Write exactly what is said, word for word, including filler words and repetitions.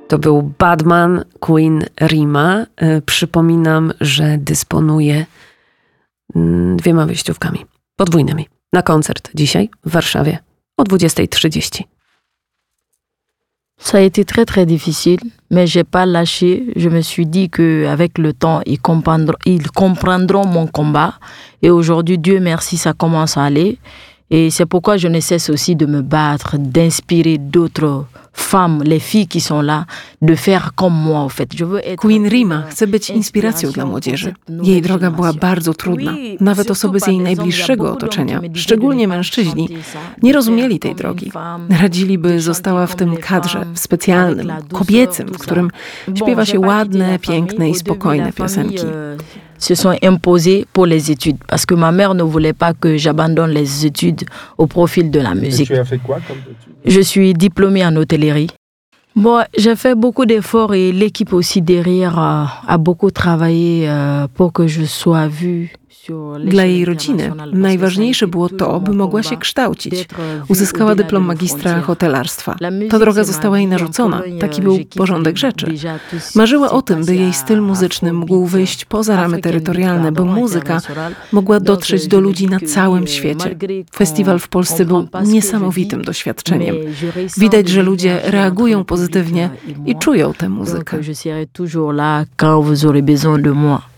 To był Badman Queen Rima. Przypominam, że dysponuję dwiema wyjściówkami podwójnymi na koncert dzisiaj w Warszawie o dwudziestej trzydzieści. Ça a été très très difficile, mais j'ai pas lâché. Je me suis dit que avec le temps, ils comprendront, ils comprendront mon combat. Et aujourd'hui, Dieu merci, ça commence à aller. Et c'est pourquoi je ne cesse aussi de me battre, d'inspirer d'autres femmes, les filles qui sont là, de faire comme moi, en fait. Je veux être... Queen Rima chce być inspiracją dla młodzieży. Jej droga była bardzo trudna. Nawet osoby z jej najbliższego otoczenia, szczególnie mężczyźni, nie rozumieli tej drogi. Radzili, by została w tym kadrze, w specjalnym, kobiecym, w którym śpiewa się ładne, piękne i spokojne piosenki. Se sont imposés pour les études parce que ma mère ne voulait pas que j'abandonne les études au profil de la musique. Et tu as fait quoi comme études? Je suis diplômée en hôtellerie. Bon, j'ai fait beaucoup d'efforts et l'équipe aussi derrière a, a beaucoup travaillé euh, pour que je sois vue. Dla jej rodziny najważniejsze było to, by mogła się kształcić. Uzyskała dyplom magistra hotelarstwa. Ta droga została jej narzucona. Taki był porządek rzeczy. Marzyła o tym, by jej styl muzyczny mógł wyjść poza ramy terytorialne, by muzyka mogła dotrzeć do ludzi na całym świecie. Festiwal w Polsce był niesamowitym doświadczeniem. Widać, że ludzie reagują pozytywnie i czują tę muzykę. Je serai toujours là quand vous aurez besoin de moi.